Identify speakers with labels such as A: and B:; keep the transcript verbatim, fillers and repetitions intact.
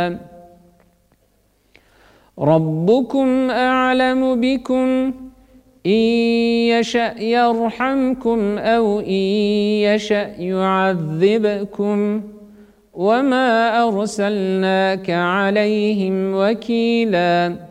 A: ربكم أعلم بكم إن يشأ يرحمكم أو إن يشأ يعذبكم وما أرسلناك عليهم وكيلا